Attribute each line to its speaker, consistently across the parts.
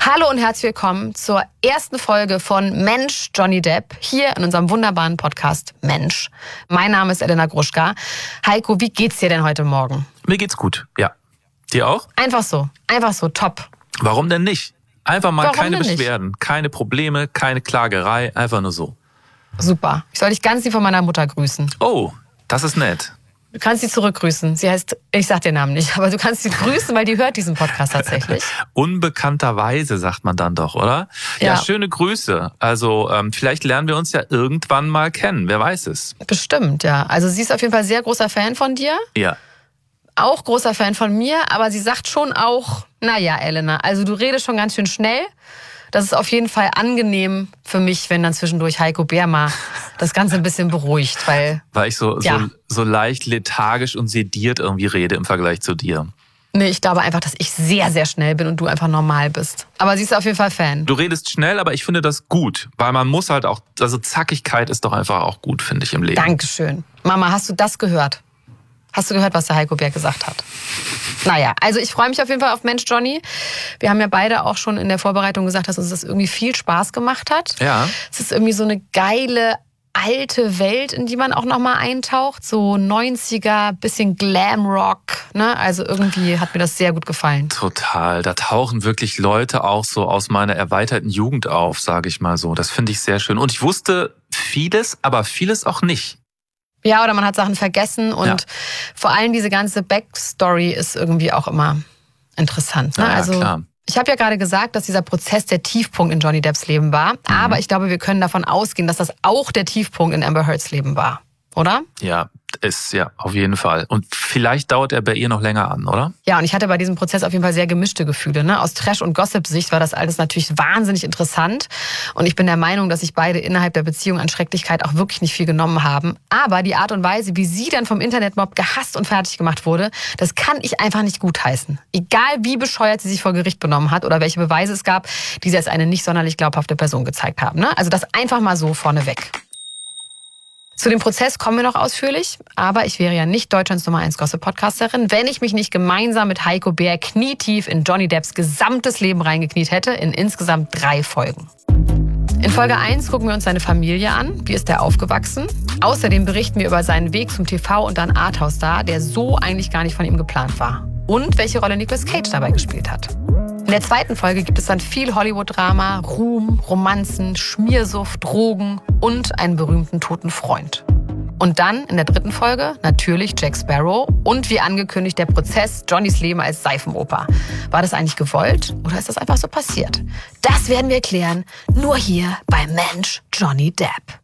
Speaker 1: Hallo und herzlich willkommen zur ersten Folge von Mensch, Johnny Depp, hier in unserem wunderbaren Podcast Mensch. Mein Name ist Elena Gruschka. Heiko, wie geht's dir denn heute Morgen?
Speaker 2: Mir geht's gut, ja. Dir auch?
Speaker 1: Einfach so, top.
Speaker 2: Warum denn nicht? Einfach mal
Speaker 1: Warum
Speaker 2: keine
Speaker 1: denn nicht?
Speaker 2: Beschwerden, keine Probleme, keine Klagerei, einfach nur so.
Speaker 1: Super. Ich soll dich ganz lieb von meiner Mutter grüßen.
Speaker 2: Oh, das ist nett.
Speaker 1: Du kannst sie zurückgrüßen. Sie heißt, ich sag den Namen nicht, aber du kannst sie grüßen, weil die hört diesen Podcast tatsächlich.
Speaker 2: Unbekannterweise sagt man dann doch, oder? Ja, schöne Grüße. Also vielleicht lernen wir uns ja irgendwann mal kennen, wer weiß es.
Speaker 1: Bestimmt, ja. Also sie ist auf jeden Fall sehr großer Fan von dir.
Speaker 2: Ja.
Speaker 1: Auch großer Fan von mir, aber sie sagt schon auch, naja, Elena, also du redest schon ganz schön schnell. Das ist auf jeden Fall angenehm für mich, wenn dann zwischendurch Heiko Bär mal das Ganze ein bisschen beruhigt, weil
Speaker 2: ich so leicht lethargisch und sediert irgendwie rede im Vergleich zu dir.
Speaker 1: Nee, ich glaube einfach, dass ich sehr, sehr schnell bin und du einfach normal bist. Aber sie ist auf jeden Fall Fan.
Speaker 2: Du redest schnell, aber ich finde das gut, weil man muss halt auch, also Zackigkeit ist doch einfach auch gut, finde ich, im Leben.
Speaker 1: Dankeschön. Mama, hast du das gehört? Hast du gehört, was der Heiko Bär gesagt hat? Naja, also ich freue mich auf jeden Fall auf Mensch, Johnny. Wir haben ja beide auch schon in der Vorbereitung gesagt, dass uns das irgendwie viel Spaß gemacht hat.
Speaker 2: Ja.
Speaker 1: Es ist irgendwie so eine geile, alte Welt, in die man auch nochmal eintaucht. So 90er, bisschen Glamrock. Ne? Also irgendwie hat mir das sehr gut gefallen.
Speaker 2: Total. Da tauchen wirklich Leute auch so aus meiner erweiterten Jugend auf, sage ich mal so. Das finde ich sehr schön. Und ich wusste vieles, aber vieles auch nicht.
Speaker 1: Ja, oder man hat Sachen vergessen und vor allem diese ganze Backstory ist irgendwie auch immer interessant. Ne?
Speaker 2: Ja,
Speaker 1: also
Speaker 2: klar.
Speaker 1: ich habe ja gerade gesagt, dass dieser Prozess der Tiefpunkt in Johnny Depps Leben war. Aber ich glaube, wir können davon ausgehen, dass das auch der Tiefpunkt in Amber Heards Leben war. Oder?
Speaker 2: Ja, auf jeden Fall. Und vielleicht dauert er bei ihr noch länger an, oder?
Speaker 1: Ja, und ich hatte bei diesem Prozess auf jeden Fall sehr gemischte Gefühle. Ne? Aus Trash- und Gossip-Sicht war das alles natürlich wahnsinnig interessant. Und ich bin der Meinung, dass sich beide innerhalb der Beziehung an Schrecklichkeit auch wirklich nicht viel genommen haben. Aber die Art und Weise, wie sie dann vom Internetmob gehasst und fertig gemacht wurde, das kann ich einfach nicht gutheißen. Egal wie bescheuert sie sich vor Gericht benommen hat oder welche Beweise es gab, die sie als eine nicht sonderlich glaubhafte Person gezeigt haben. Ne? Also das einfach mal so vorneweg. Zu dem Prozess kommen wir noch ausführlich, aber ich wäre ja nicht Deutschlands Nummer 1 Gossip-Podcasterin, wenn ich mich nicht gemeinsam mit Heiko Bär knietief in Johnny Depps gesamtes Leben reingekniet hätte, in insgesamt 3 Folgen. In Folge 1 gucken wir uns seine Familie an, wie ist er aufgewachsen. Außerdem berichten wir über seinen Weg zum TV und dann Arthouse-Star, der so eigentlich gar nicht von ihm geplant war. Und welche Rolle Nicolas Cage dabei gespielt hat. In der 2. Folge gibt es dann viel Hollywood-Drama, Ruhm, Romanzen, Schmiersucht, Drogen und einen berühmten toten Freund. Und dann in der 3. Folge natürlich Jack Sparrow und wie angekündigt der Prozess Johnnys Leben als Seifenoper. War das eigentlich gewollt oder ist das einfach so passiert? Das werden wir klären, nur hier bei Mensch, Johnny Depp.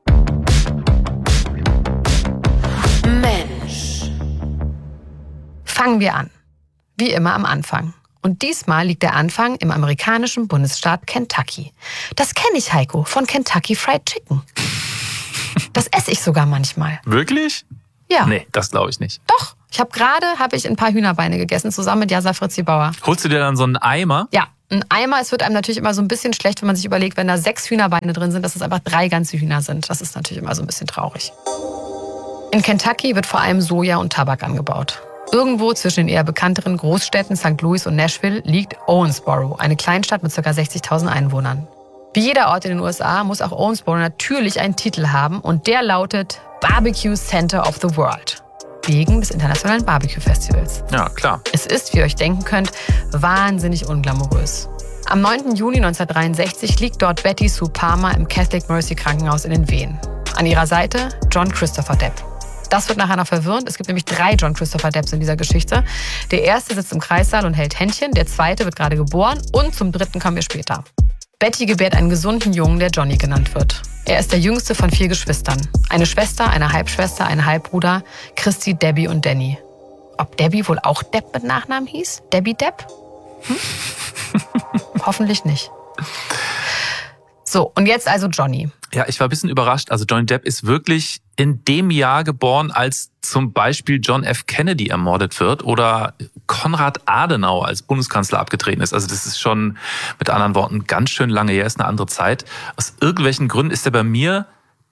Speaker 1: Mensch. Fangen wir an. Wie immer am Anfang. Und diesmal liegt der Anfang im amerikanischen Bundesstaat Kentucky. Das kenne ich, Heiko, von Kentucky Fried Chicken. Das esse ich sogar manchmal.
Speaker 2: Wirklich?
Speaker 1: Ja.
Speaker 2: Nee, das glaube ich nicht.
Speaker 1: Doch. Habe ich ein paar Hühnerbeine gegessen, zusammen mit Jasa Fritzi Bauer.
Speaker 2: Holst du dir dann so einen Eimer?
Speaker 1: Ja, ein Eimer. Es wird einem natürlich immer so ein bisschen schlecht, wenn man sich überlegt, wenn da 6 Hühnerbeine drin sind, dass es einfach 3 ganze Hühner sind. Das ist natürlich immer so ein bisschen traurig. In Kentucky wird vor allem Soja und Tabak angebaut. Irgendwo zwischen den eher bekannteren Großstädten St. Louis und Nashville liegt Owensboro, eine Kleinstadt mit ca. 60.000 Einwohnern. Wie jeder Ort in den USA muss auch Owensboro natürlich einen Titel haben und der lautet Barbecue Center of the World. Wegen des Internationalen Barbecue Festivals.
Speaker 2: Ja, klar.
Speaker 1: Es ist, wie ihr euch denken könnt, wahnsinnig unglamourös. Am 9. Juni 1963 liegt dort Betty Sue Palmer im Catholic Mercy Krankenhaus in den Wehen. An ihrer Seite John Christopher Depp. Das wird nachher noch verwirrend. Es gibt nämlich 3 John Christopher Depps in dieser Geschichte. Der erste sitzt im Kreissaal und hält Händchen. Der zweite wird gerade geboren. Und zum 3. kommen wir später. Betty gebärt einen gesunden Jungen, der Johnny genannt wird. Er ist der jüngste von 4 Geschwistern. Eine Schwester, eine Halbschwester, ein Halbbruder, Christy, Debbie und Danny. Ob Debbie wohl auch Depp mit Nachnamen hieß? Debbie Depp? Hoffentlich nicht. So, und jetzt also Johnny.
Speaker 2: Ja, ich war ein bisschen überrascht. Also Johnny Depp ist wirklich in dem Jahr geboren, als zum Beispiel John F. Kennedy ermordet wird oder Konrad Adenauer als Bundeskanzler abgetreten ist. Also das ist schon mit anderen Worten ganz schön lange her, ist eine andere Zeit. Aus irgendwelchen Gründen ist er bei mir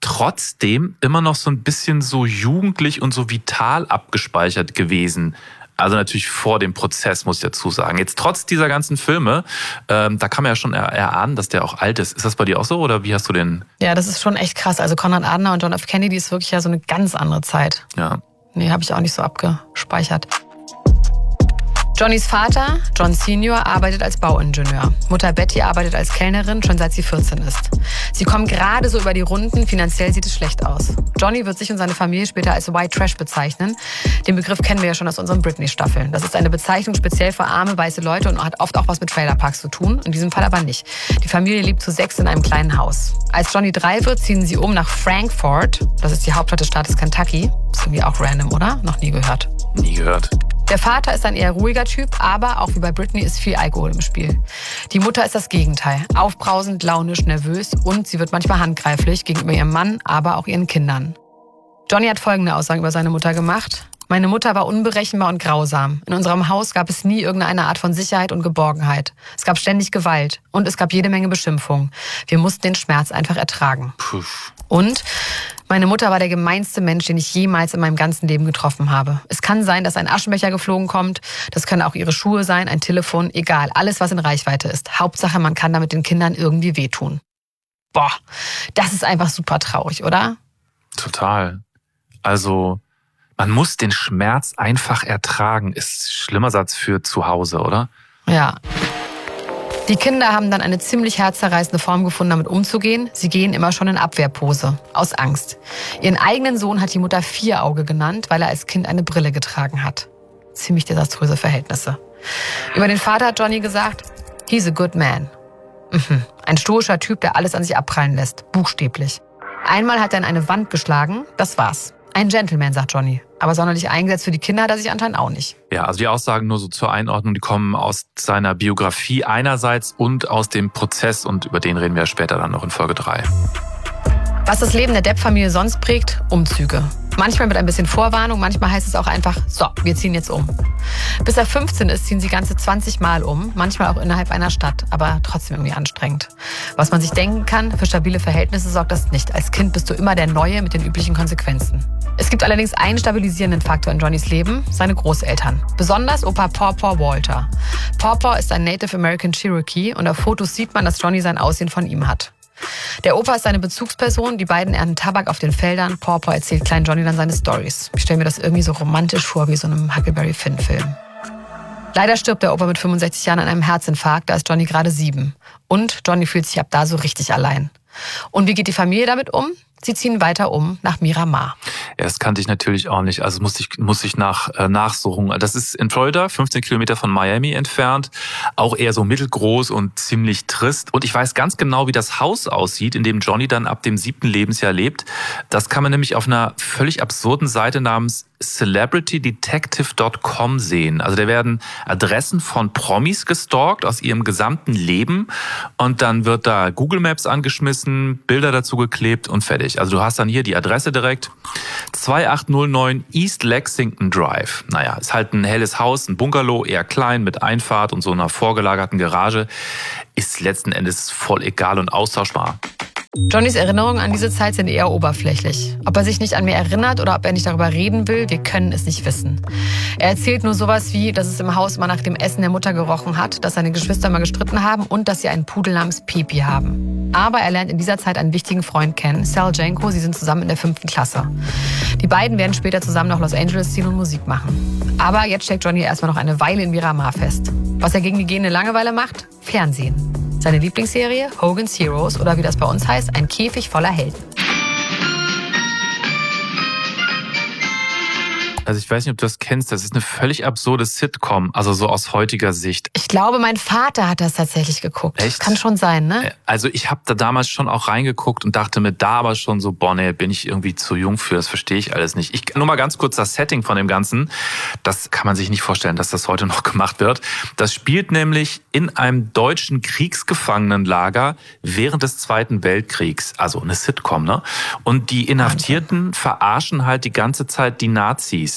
Speaker 2: trotzdem immer noch so ein bisschen so jugendlich und so vital abgespeichert gewesen. Also natürlich vor dem Prozess, muss ich dazu sagen. Jetzt trotz dieser ganzen Filme, da kann man ja schon erahnen, dass der auch alt ist. Ist das bei dir auch so oder wie hast du den?
Speaker 1: Ja, das ist schon echt krass. Also Konrad Adenauer und John F. Kennedy ist wirklich ja so eine ganz andere Zeit.
Speaker 2: Ja.
Speaker 1: Nee, habe ich auch nicht so abgespeichert. Johnnys Vater, John Senior, arbeitet als Bauingenieur. Mutter Betty arbeitet als Kellnerin, schon seit sie 14 ist. Sie kommen gerade so über die Runden, finanziell sieht es schlecht aus. Johnny wird sich und seine Familie später als White Trash bezeichnen. Den Begriff kennen wir ja schon aus unseren Britney-Staffeln. Das ist eine Bezeichnung speziell für arme, weiße Leute und hat oft auch was mit Trailerparks zu tun. In diesem Fall aber nicht. Die Familie lebt zu 6 in einem kleinen Haus. Als Johnny 3 wird, ziehen sie um nach Frankfort. Das ist die Hauptstadt des Staates Kentucky. Ist irgendwie auch random, oder? Noch nie gehört.
Speaker 2: Nie gehört.
Speaker 1: Der Vater ist ein eher ruhiger Typ, aber auch wie bei Britney ist viel Alkohol im Spiel. Die Mutter ist das Gegenteil. Aufbrausend, launisch, nervös und sie wird manchmal handgreiflich gegenüber ihrem Mann, aber auch ihren Kindern. Johnny hat folgende Aussagen über seine Mutter gemacht. Meine Mutter war unberechenbar und grausam. In unserem Haus gab es nie irgendeine Art von Sicherheit und Geborgenheit. Es gab ständig Gewalt und es gab jede Menge Beschimpfungen. Wir mussten den Schmerz einfach ertragen.
Speaker 2: Puh.
Speaker 1: Und meine Mutter war der gemeinste Mensch, den ich jemals in meinem ganzen Leben getroffen habe. Es kann sein, dass ein Aschenbecher geflogen kommt. Das können auch ihre Schuhe sein, ein Telefon, egal. Alles, was in Reichweite ist. Hauptsache, man kann damit den Kindern irgendwie wehtun. Boah, das ist einfach super traurig, oder?
Speaker 2: Total. Also, man muss den Schmerz einfach ertragen. Ist ein schlimmer Satz für zu Hause, oder?
Speaker 1: Ja. Die Kinder haben dann eine ziemlich herzzerreißende Form gefunden, damit umzugehen. Sie gehen immer schon in Abwehrpose, aus Angst. Ihren eigenen Sohn hat die Mutter Vierauge genannt, weil er als Kind eine Brille getragen hat. Ziemlich desaströse Verhältnisse. Über den Vater hat Johnny gesagt, he's a good man. Ein stoischer Typ, der alles an sich abprallen lässt, buchstäblich. Einmal hat er in eine Wand geschlagen, das war's. Ein Gentleman, sagt Johnny. Aber sonderlich eingesetzt für die Kinder hat er sich anscheinend auch nicht.
Speaker 2: Ja, also die Aussagen nur so zur Einordnung, die kommen aus seiner Biografie einerseits und aus dem Prozess und über den reden wir später dann noch in Folge 3.
Speaker 1: Was das Leben der Depp-Familie sonst prägt? Umzüge. Manchmal mit ein bisschen Vorwarnung, manchmal heißt es auch einfach, so, wir ziehen jetzt um. Bis er 15 ist, ziehen sie ganze 20 Mal um, manchmal auch innerhalb einer Stadt, aber trotzdem irgendwie anstrengend. Was man sich denken kann, für stabile Verhältnisse sorgt das nicht. Als Kind bist du immer der Neue mit den üblichen Konsequenzen. Es gibt allerdings einen stabilisierenden Faktor in Johnnys Leben, seine Großeltern. Besonders Opa Pawpaw Walter. Pawpaw ist ein Native American Cherokee und auf Fotos sieht man, dass Johnny sein Aussehen von ihm hat. Der Opa ist seine Bezugsperson, die beiden ernten Tabak auf den Feldern. Pawpaw erzählt kleinen Johnny dann seine Storys. Ich stelle mir das irgendwie so romantisch vor, wie so einem Huckleberry Finn-Film. Leider stirbt der Opa mit 65 Jahren an einem Herzinfarkt, da ist Johnny gerade 7. Und Johnny fühlt sich ab da so richtig allein. Und wie geht die Familie damit um? Sie ziehen weiter um nach Miramar.
Speaker 2: Ja, das kannte ich natürlich auch nicht. Also muss ich nachsuchen. Das ist in Florida, 15 Kilometer von Miami entfernt. Auch eher so mittelgroß und ziemlich trist. Und ich weiß ganz genau, wie das Haus aussieht, in dem Johnny dann ab dem 7. Lebensjahr lebt. Das kann man nämlich auf einer völlig absurden Seite namens CelebrityDetective.com sehen. Also da werden Adressen von Promis gestalkt aus ihrem gesamten Leben und dann wird da Google Maps angeschmissen, Bilder dazu geklebt und fertig. Also du hast dann hier die Adresse direkt 2809 East Lexington Drive. Naja, ist halt ein helles Haus, ein Bungalow, eher klein mit Einfahrt und so einer vorgelagerten Garage. Ist letzten Endes voll egal und austauschbar.
Speaker 1: Johnnys Erinnerungen an diese Zeit sind eher oberflächlich. Ob er sich nicht an mir erinnert oder ob er nicht darüber reden will, wir können es nicht wissen. Er erzählt nur sowas wie, dass es im Haus immer nach dem Essen der Mutter gerochen hat, dass seine Geschwister mal gestritten haben und dass sie einen Pudel namens Pepi haben. Aber er lernt in dieser Zeit einen wichtigen Freund kennen, Sal Janko. Sie sind zusammen in der 5. Klasse. Die beiden werden später zusammen nach Los Angeles ziehen und Musik machen. Aber jetzt steckt Johnny erstmal noch eine Weile in Miramar fest. Was er gegen die gehende Langeweile macht? Fernsehen. Seine Lieblingsserie, Hogan's Heroes, oder wie das bei uns heißt, ein Käfig voller Helden.
Speaker 2: Also ich weiß nicht, ob du das kennst, das ist eine völlig absurde Sitcom, also so aus heutiger Sicht.
Speaker 1: Ich glaube, mein Vater hat das tatsächlich geguckt.
Speaker 2: Echt?
Speaker 1: Kann schon sein, ne?
Speaker 2: Also ich habe da damals schon auch reingeguckt und dachte mir da aber schon so, boah, nee, bin ich irgendwie zu jung für, das verstehe ich alles nicht. Nur mal ganz kurz das Setting von dem Ganzen, das kann man sich nicht vorstellen, dass das heute noch gemacht wird. Das spielt nämlich in einem deutschen Kriegsgefangenenlager während des Zweiten Weltkriegs, also eine Sitcom, ne? Und die Inhaftierten verarschen halt die ganze Zeit die Nazis.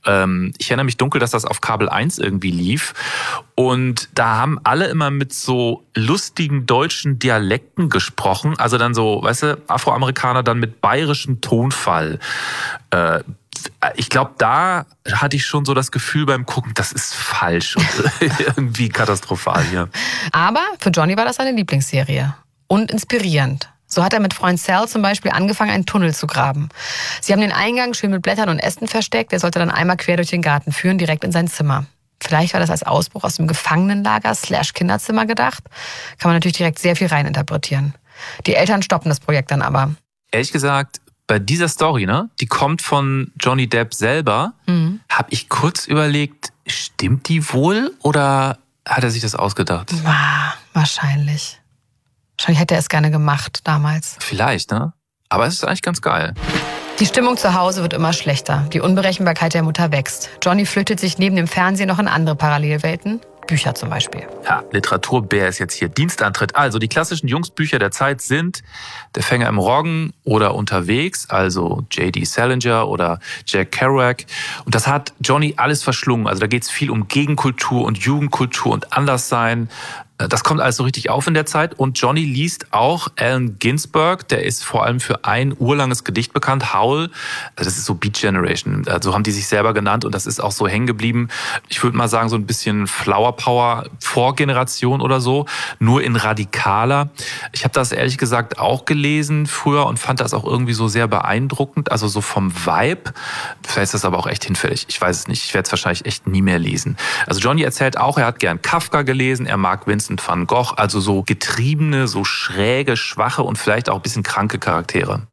Speaker 2: Ich erinnere mich dunkel, dass das auf Kabel 1 irgendwie lief. Und da haben alle immer mit so lustigen deutschen Dialekten gesprochen. Also dann so, weißt du, Afroamerikaner dann mit bayerischem Tonfall. Ich glaube, da hatte ich schon so das Gefühl beim Gucken, das ist falsch und irgendwie katastrophal hier.
Speaker 1: Aber für Johnny war das seine Lieblingsserie und inspirierend. So hat er mit Freund Sal zum Beispiel angefangen, einen Tunnel zu graben. Sie haben den Eingang schön mit Blättern und Ästen versteckt. Der sollte dann einmal quer durch den Garten führen, direkt in sein Zimmer. Vielleicht war das als Ausbruch aus dem Gefangenenlager / Kinderzimmer gedacht. Kann man natürlich direkt sehr viel reininterpretieren. Die Eltern stoppen das Projekt dann aber.
Speaker 2: Ehrlich gesagt, bei dieser Story, ne, die kommt von Johnny Depp selber, habe ich kurz überlegt, stimmt die wohl oder hat er sich das ausgedacht?
Speaker 1: Wahrscheinlich. Wahrscheinlich hätte er es gerne gemacht damals.
Speaker 2: Vielleicht, ne? Aber es ist eigentlich ganz geil.
Speaker 1: Die Stimmung zu Hause wird immer schlechter. Die Unberechenbarkeit der Mutter wächst. Johnny flüchtet sich neben dem Fernsehen noch in andere Parallelwelten. Bücher zum Beispiel.
Speaker 2: Ja, Literaturbär ist jetzt hier Dienstantritt. Also die klassischen Jungsbücher der Zeit sind Der Fänger im Roggen oder Unterwegs, also J.D. Salinger oder Jack Kerouac. Und das hat Johnny alles verschlungen. Also da geht es viel um Gegenkultur und Jugendkultur und Anderssein. Das kommt alles so richtig auf in der Zeit. Und Johnny liest auch Allen Ginsberg. Der ist vor allem für ein urlanges Gedicht bekannt, Howl. Das ist so Beat Generation. So haben die sich selber genannt. Und das ist auch so hängen geblieben. Ich würde mal sagen, so ein bisschen Flower Power Vorgeneration oder so. Nur in radikaler. Ich habe das ehrlich gesagt auch gelesen früher und fand das auch irgendwie so sehr beeindruckend. Also so vom Vibe. Vielleicht ist das aber auch echt hinfällig. Ich weiß es nicht. Ich werde es wahrscheinlich echt nie mehr lesen. Also Johnny erzählt auch, er hat gern Kafka gelesen. Er mag Vincent van Gogh, also so getriebene, so schräge, schwache und vielleicht auch ein bisschen kranke Charaktere.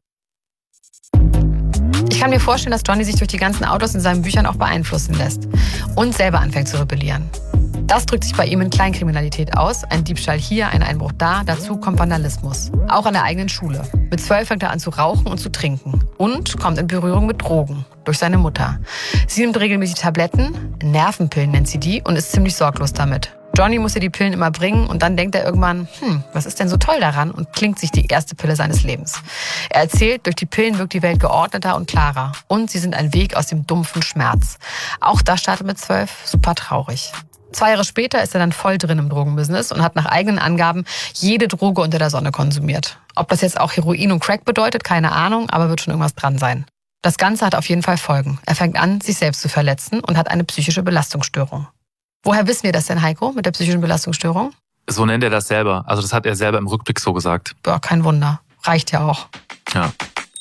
Speaker 1: Ich kann mir vorstellen, dass Johnny sich durch die ganzen Autos in seinen Büchern auch beeinflussen lässt und selber anfängt zu rebellieren. Das drückt sich bei ihm in Kleinkriminalität aus. Ein Diebstahl hier, ein Einbruch da. Dazu kommt Vandalismus. Auch an der eigenen Schule. Mit 12 fängt er an zu rauchen und zu trinken. Und kommt in Berührung mit Drogen. Durch seine Mutter. Sie nimmt regelmäßig Tabletten, Nervenpillen nennt sie die, und ist ziemlich sorglos damit. Johnny muss ihr die Pillen immer bringen und dann denkt er irgendwann, was ist denn so toll daran, und klingt sich die erste Pille seines Lebens. Er erzählt, durch die Pillen wirkt die Welt geordneter und klarer. Und sie sind ein Weg aus dem dumpfen Schmerz. Auch das startet mit 12, super traurig. 2 Jahre später ist er dann voll drin im Drogenbusiness und hat nach eigenen Angaben jede Droge unter der Sonne konsumiert. Ob das jetzt auch Heroin und Crack bedeutet, keine Ahnung, aber wird schon irgendwas dran sein. Das Ganze hat auf jeden Fall Folgen. Er fängt an, sich selbst zu verletzen und hat eine psychische Belastungsstörung. Woher wissen wir das denn, Heiko, mit der psychischen Belastungsstörung?
Speaker 2: So nennt er das selber. Also das hat er selber im Rückblick so gesagt.
Speaker 1: Ja, kein Wunder. Reicht ja auch.
Speaker 2: Ja.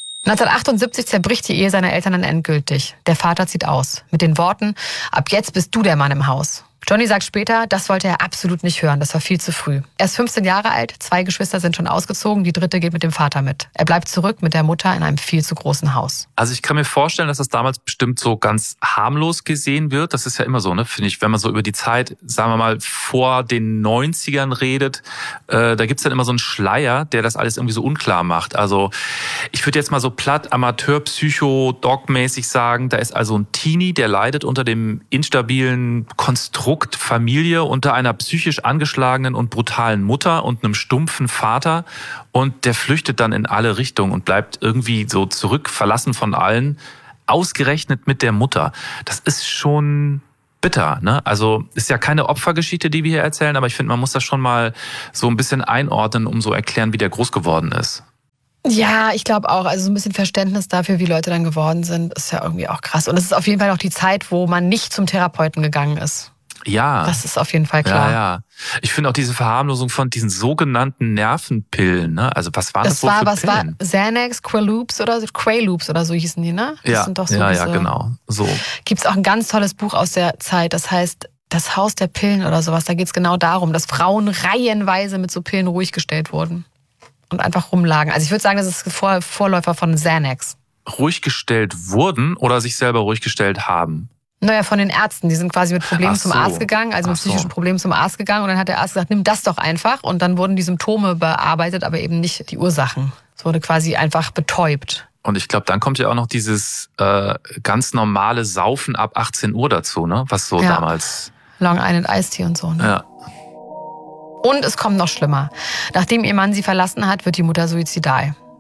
Speaker 1: 1978 zerbricht die Ehe seiner Eltern dann endgültig. Der Vater zieht aus. Mit den Worten, ab jetzt bist du der Mann im Haus. Johnny sagt später, das wollte er absolut nicht hören, das war viel zu früh. Er ist 15 Jahre alt, 2 Geschwister sind schon ausgezogen, die 3. geht mit dem Vater mit. Er bleibt zurück mit der Mutter in einem viel zu großen Haus.
Speaker 2: Also ich kann mir vorstellen, dass das damals bestimmt so ganz harmlos gesehen wird. Das ist ja immer so, ne, finde ich, wenn man so über die Zeit, sagen wir mal, vor den 90ern redet, da gibt's dann immer so einen Schleier, der das alles irgendwie so unklar macht. Also ich würde jetzt mal so platt Amateur-Psycho-Dog-mäßig sagen, da ist also ein Teenie, der leidet unter dem instabilen Konstrukt Familie, unter einer psychisch angeschlagenen und brutalen Mutter und einem stumpfen Vater, und der flüchtet dann in alle Richtungen und bleibt irgendwie so zurück, verlassen von allen, ausgerechnet mit der Mutter. Das ist schon bitter, ne? Also ist ja keine Opfergeschichte, die wir hier erzählen, aber ich finde, man muss das schon mal so ein bisschen einordnen, um so erklären, wie der groß geworden ist.
Speaker 1: Ja, ich glaube auch. Also so ein bisschen Verständnis dafür, wie Leute dann geworden sind, ist ja irgendwie auch krass. Und es ist auf jeden Fall auch die Zeit, wo man nicht zum Therapeuten gegangen ist.
Speaker 2: Ja.
Speaker 1: Das ist auf jeden Fall klar.
Speaker 2: Ja. Ich finde auch diese Verharmlosung von diesen sogenannten Nervenpillen, ne? Also was waren das wohl für Pillen?
Speaker 1: Was war Xanax, Quaaludes oder so hießen die, ne? Das sind doch so
Speaker 2: ja, genau. So.
Speaker 1: Gibt's auch ein ganz tolles Buch aus der Zeit, das heißt Das Haus der Pillen oder sowas. Da geht's genau darum, dass Frauen reihenweise mit so Pillen ruhig gestellt wurden und einfach rumlagen. Also ich würde sagen, das ist Vorläufer von Xanax.
Speaker 2: Ruhig gestellt wurden oder sich selber ruhig gestellt haben?
Speaker 1: Naja, von den Ärzten. Die sind quasi mit Problemen zum Arzt gegangen, also mit psychischen Problemen zum Arzt gegangen. Und dann hat der Arzt gesagt, nimm das doch einfach. Und dann wurden die Symptome bearbeitet, aber eben nicht die Ursachen. Es wurde quasi einfach betäubt.
Speaker 2: Und ich glaube, dann kommt ja auch noch dieses ganz normale Saufen ab 18 Uhr dazu, ne? Was so damals...
Speaker 1: Long Island Iced Tea und so, ne?
Speaker 2: Ja.
Speaker 1: Und es kommt noch schlimmer. Nachdem ihr Mann sie verlassen hat, wird die Mutter suizidal.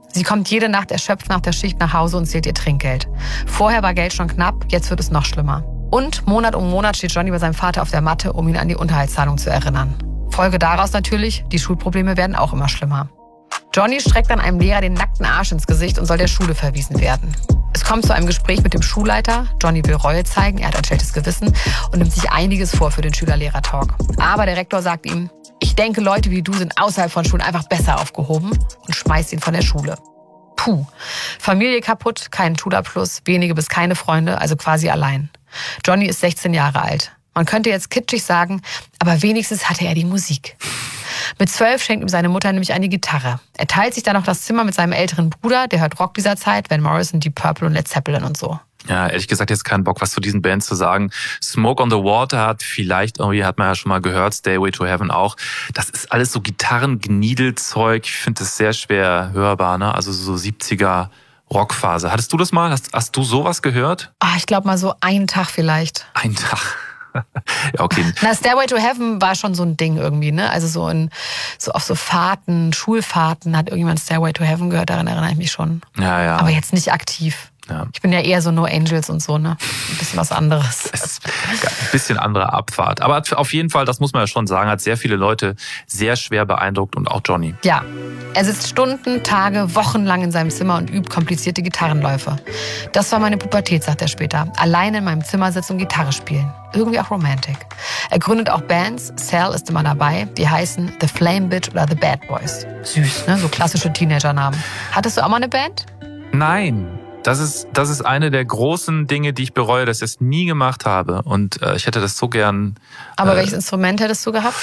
Speaker 1: Sie kommt jede Nacht erschöpft nach der Schicht nach Hause und zählt ihr Trinkgeld. Vorher war Geld schon knapp, jetzt wird es noch schlimmer. Und Monat um Monat steht Johnny bei seinem Vater auf der Matte, um ihn an die Unterhaltszahlung zu erinnern. Folge daraus natürlich, die Schulprobleme werden auch immer schlimmer. Johnny streckt dann einem Lehrer den nackten Arsch ins Gesicht und soll der Schule verwiesen werden. Es kommt zu einem Gespräch mit dem Schulleiter. Johnny will Reue zeigen, er hat ein schlechtes Gewissen und nimmt sich einiges vor für den Schüler-Lehrer-Talk. Aber der Rektor sagt ihm, ich denke, Leute wie du sind außerhalb von Schulen einfach besser aufgehoben und schmeißt ihn von der Schule. Puh, Familie kaputt, keinen Schulabschluss, wenige bis keine Freunde, also quasi allein. Johnny ist 16 Jahre alt. Man könnte jetzt kitschig sagen, aber wenigstens hatte er die Musik. Mit 12 schenkt ihm seine Mutter nämlich eine Gitarre. Er teilt sich dann noch das Zimmer mit seinem älteren Bruder, der hört Rock dieser Zeit, Van Morrison, Deep Purple und Led Zeppelin und so.
Speaker 2: Ja, ehrlich gesagt jetzt keinen Bock, was zu diesen Bands zu sagen. Smoke on the Water hat vielleicht irgendwie, hat man ja schon mal gehört, Stairway to Heaven auch. Das ist alles so Gitarren-Gniedelzeug. Ich finde das sehr schwer hörbar, ne? Also so 70er Rockphase. Hattest du das mal? Hast du sowas gehört?
Speaker 1: Ich glaube mal so einen Tag vielleicht.
Speaker 2: Ein Tag. Ja, okay.
Speaker 1: Na, Stairway to Heaven war schon so ein Ding irgendwie, ne? Also so auf so Fahrten, Schulfahrten hat irgendjemand Stairway to Heaven gehört, daran erinnere ich mich schon.
Speaker 2: Ja.
Speaker 1: Aber jetzt nicht aktiv. Ja. Ich bin ja eher so No Angels und so, ne? Ein bisschen was anderes.
Speaker 2: Ein bisschen andere Abfahrt. Aber auf jeden Fall, das muss man ja schon sagen, hat sehr viele Leute sehr schwer beeindruckt und auch Johnny.
Speaker 1: Ja, er sitzt Stunden, Tage, Wochen lang in seinem Zimmer und übt komplizierte Gitarrenläufe. Das war meine Pubertät, sagt er später. Alleine in meinem Zimmer sitzen und Gitarre spielen. Irgendwie auch romantic. Er gründet auch Bands, Sal ist immer dabei, die heißen The Flame Bitch oder The Bad Boys. Süß, ne? So klassische Teenager-Namen. Hattest du auch mal eine Band?
Speaker 2: Nein. Das ist eine der großen Dinge, die ich bereue, dass ich es nie gemacht habe. Und ich hätte das so gern.
Speaker 1: Aber welches Instrument hättest du gehabt?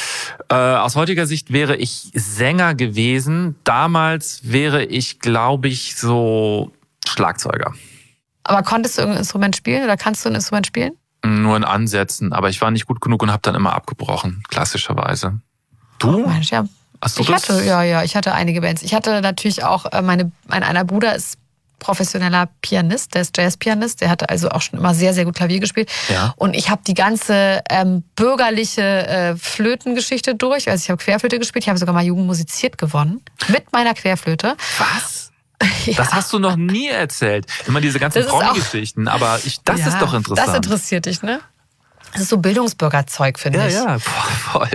Speaker 2: Aus heutiger Sicht wäre ich Sänger gewesen. Damals wäre ich, glaube ich, so Schlagzeuger.
Speaker 1: Aber konntest du irgendein Instrument spielen oder kannst du ein Instrument spielen?
Speaker 2: Nur in Ansätzen. Aber ich war nicht gut genug und habe dann immer abgebrochen, klassischerweise. Du?
Speaker 1: Oh Mensch, ja.
Speaker 2: Hast du das?
Speaker 1: Ich hatte einige Bands. Ich hatte natürlich auch, mein einer Bruder ist professioneller Pianist, der ist Jazzpianist, der hatte also auch schon immer sehr, sehr gut Klavier gespielt.
Speaker 2: Ja.
Speaker 1: Und ich habe die ganze bürgerliche Flötengeschichte durch. Also ich habe Querflöte gespielt, ich habe sogar mal Jugend musiziert gewonnen mit meiner Querflöte.
Speaker 2: Was? Ja. Das hast du noch nie erzählt. Immer diese ganzen Promi-Geschichten, aber das ist doch interessant.
Speaker 1: Das interessiert dich, ne? Das ist so Bildungsbürgerzeug, finde ich.
Speaker 2: Ja, voll.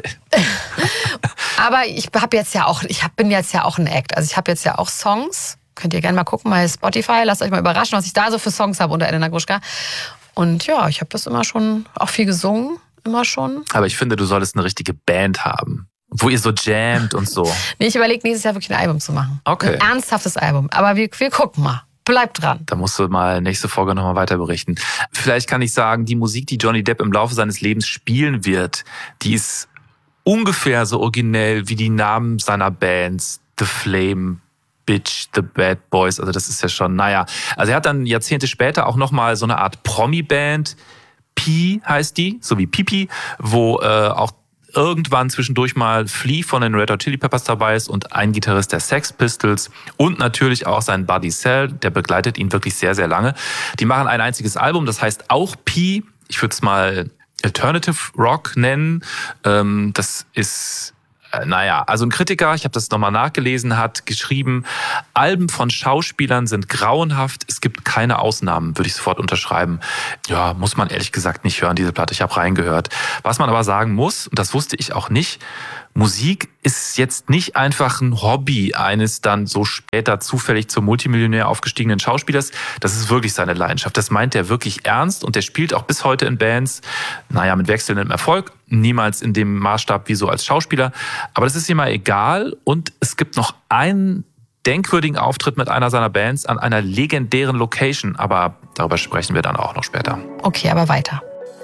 Speaker 1: Aber ich bin jetzt ja auch ein Act. Also ich habe jetzt ja auch Songs. Könnt ihr gerne mal gucken bei Spotify. Lasst euch mal überraschen, was ich da so für Songs habe unter Elena Gruschka. Und ja, ich habe das immer schon auch viel gesungen. Immer schon.
Speaker 2: Aber ich finde, du solltest eine richtige Band haben, wo ihr so jammt und so.
Speaker 1: Nee, ich überlege nächstes Jahr wirklich ein Album zu machen.
Speaker 2: Okay.
Speaker 1: Ein ernsthaftes Album. Aber wir gucken mal. Bleibt dran.
Speaker 2: Da musst du mal nächste Folge nochmal weiter berichten. Vielleicht kann ich sagen, die Musik, die Johnny Depp im Laufe seines Lebens spielen wird, die ist ungefähr so originell wie die Namen seiner Bands. The Flame Bitch, The Bad Boys, also das ist ja schon, naja. Also er hat dann Jahrzehnte später auch nochmal so eine Art Promi-Band, Pi heißt die, so wie Pipi, wo auch irgendwann zwischendurch mal Flea von den Red Hot Chili Peppers dabei ist und ein Gitarrist der Sex Pistols und natürlich auch sein Buddy Sal, der begleitet ihn wirklich sehr, sehr lange. Die machen ein einziges Album, das heißt auch Pi, ich würde es mal Alternative Rock nennen, das ist... also ein Kritiker, ich habe das nochmal nachgelesen, hat geschrieben, Alben von Schauspielern sind grauenhaft, es gibt keine Ausnahmen, würde ich sofort unterschreiben. Ja, muss man ehrlich gesagt nicht hören, diese Platte, ich habe reingehört. Was man aber sagen muss, und das wusste ich auch nicht, Musik ist jetzt nicht einfach ein Hobby eines dann so später zufällig zum Multimillionär aufgestiegenen Schauspielers. Das ist wirklich seine Leidenschaft. Das meint er wirklich ernst und der spielt auch bis heute in Bands, mit wechselndem Erfolg. Niemals in dem Maßstab wie so als Schauspieler. Aber das ist ihm mal egal. Und es gibt noch einen denkwürdigen Auftritt mit einer seiner Bands an einer legendären Location. Aber darüber sprechen wir dann auch noch später.
Speaker 1: Okay, aber weiter.